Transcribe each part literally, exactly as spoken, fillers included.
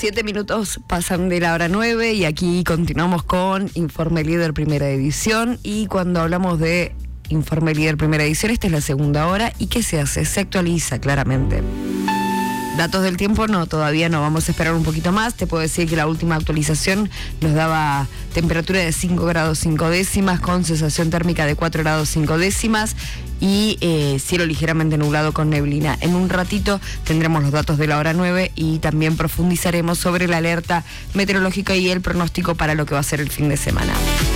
Siete minutos pasan de la hora nueve y aquí continuamos con Informe Líder Primera Edición. Y cuando hablamos de Informe Líder Primera Edición, esta es la segunda hora. ¿Y qué se hace? Se actualiza claramente. Datos del tiempo, no, todavía no, vamos a esperar un poquito más. Te puedo decir que la última actualización nos daba temperatura de cinco grados cinco décimas con sensación térmica de cuatro grados cinco décimas y eh, cielo ligeramente nublado con neblina. En un ratito tendremos los datos de la hora nueve y también profundizaremos sobre la alerta meteorológica y el pronóstico para lo que va a ser el fin de semana.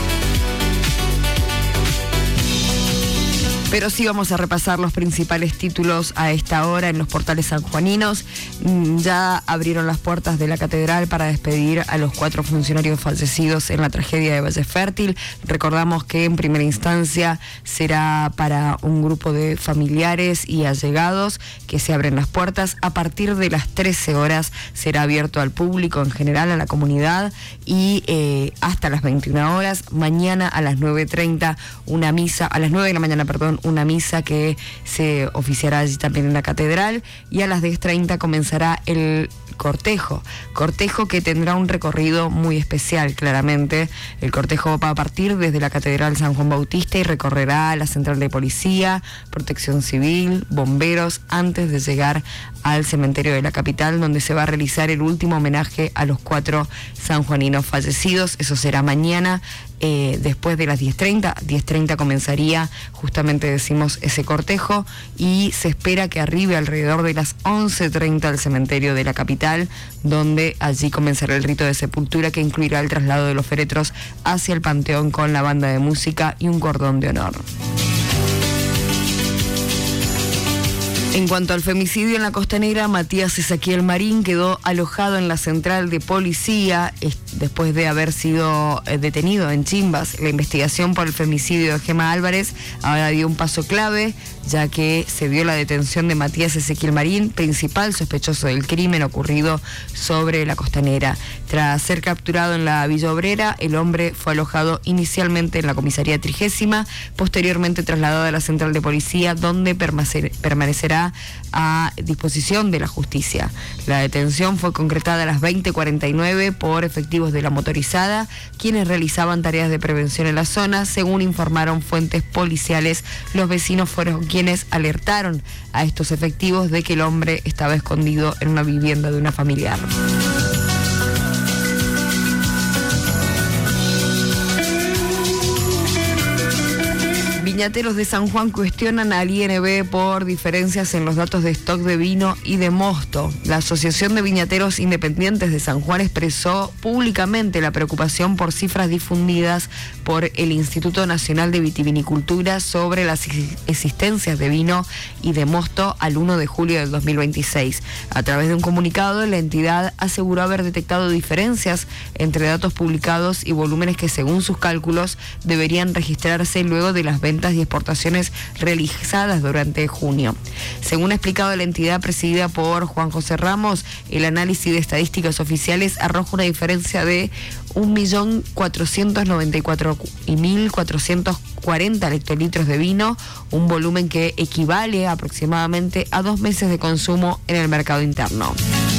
Pero sí vamos a repasar los principales títulos a esta hora en los portales sanjuaninos. Ya abrieron las puertas de la catedral para despedir a los cuatro funcionarios fallecidos en la tragedia de Valle Fértil. Recordamos que en primera instancia será para un grupo de familiares y allegados que se abren las puertas. A partir de las trece horas será abierto al público en general, a la comunidad, y eh, hasta las veintiuna horas. Mañana a las nueve treinta una misa, a las nueve de la mañana, perdón, una misa que se oficiará allí también en la catedral, y a las diez treinta comenzará el cortejo, cortejo que tendrá un recorrido muy especial. Claramente el cortejo va a partir desde la Catedral San Juan Bautista y recorrerá la central de policía, protección civil, bomberos, antes de llegar al cementerio de la capital, donde se va a realizar el último homenaje a los cuatro sanjuaninos fallecidos. Eso será mañana. Eh, después de las diez treinta, diez treinta comenzaría justamente, decimos, ese cortejo, y se espera que arribe alrededor de las once treinta al cementerio de la capital, donde allí comenzará el rito de sepultura que incluirá el traslado de los féretros hacia el panteón con la banda de música y un cordón de honor. En cuanto al femicidio en la Costanera, Matías Ezequiel Marín quedó alojado en la central de policía después de haber sido detenido en Chimbas. La investigación por el femicidio de Gema Álvarez ahora dio un paso clave, ya que se dio la detención de Matías Ezequiel Marín, principal sospechoso del crimen ocurrido sobre la Costanera. Tras ser capturado en la Villa Obrera, el hombre fue alojado inicialmente en la comisaría trigésima, posteriormente trasladado a la central de policía, donde permanecerá a disposición de la justicia. La detención fue concretada a las veinte cuarenta y nueve por efectivos de la motorizada, quienes realizaban tareas de prevención en la zona. Según informaron fuentes policiales, los vecinos fueron quienes alertaron a estos efectivos de que el hombre estaba escondido en una vivienda de una familiar. Viñateros de San Juan cuestionan al I N B por diferencias en los datos de stock de vino y de mosto. La Asociación de Viñateros Independientes de San Juan expresó públicamente la preocupación por cifras difundidas por el Instituto Nacional de Vitivinicultura sobre las existencias de vino y de mosto al primero de julio del dos mil veintiséis. A través de un comunicado, la entidad aseguró haber detectado diferencias entre datos publicados y volúmenes que, según sus cálculos, deberían registrarse luego de las ventas y exportaciones realizadas durante junio. Según ha explicado la entidad presidida por Juan José Ramos, el análisis de estadísticas oficiales arroja una diferencia de un millón cuatrocientos noventa y cuatro mil cuatrocientos cuarenta hectolitros de vino, un volumen que equivale aproximadamente a dos meses de consumo en el mercado interno.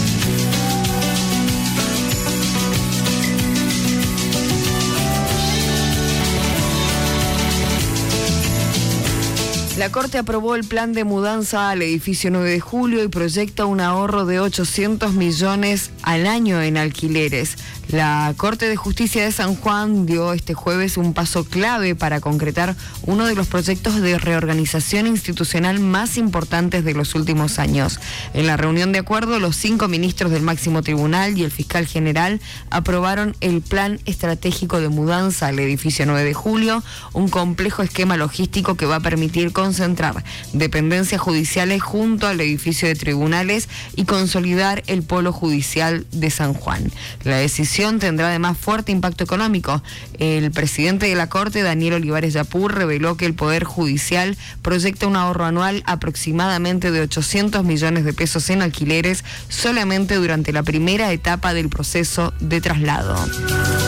La Corte aprobó el plan de mudanza al edificio nueve de julio y proyecta un ahorro de ochocientos millones al año en alquileres. La Corte de Justicia de San Juan dio este jueves un paso clave para concretar uno de los proyectos de reorganización institucional más importantes de los últimos años. En la reunión de acuerdo, los cinco ministros del máximo tribunal y el fiscal general aprobaron el plan estratégico de mudanza al edificio nueve de julio, un complejo esquema logístico que va a permitir concentrar dependencias judiciales junto al edificio de tribunales y consolidar el polo judicial de San Juan. La decisión tendrá además fuerte impacto económico. El presidente de la Corte, Daniel Olivares Yapur, reveló que el Poder Judicial proyecta un ahorro anual aproximadamente de ochocientos millones de pesos en alquileres solamente durante la primera etapa del proceso de traslado.